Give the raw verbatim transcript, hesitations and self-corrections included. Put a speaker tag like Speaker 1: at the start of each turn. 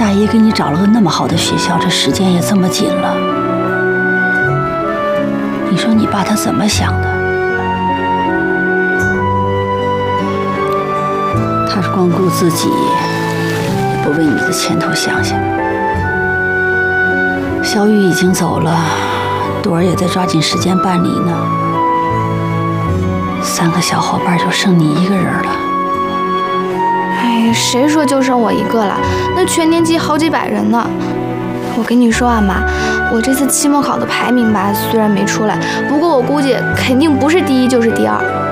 Speaker 1: 大爷给你找了个那么好的学校，这时间也这么紧了，你说你爸他怎么想的？他是光顾自己，也不为你的前途想想。小雨已经走了，朵儿也在抓紧时间办理呢。三个小伙伴就剩你一个人了。
Speaker 2: 哎，谁说就剩我一个了？那全年级好几百人呢。我跟你说啊，妈，我这次期末考的排名吧，虽然没出来，不过我估计肯定不是第一就是第二。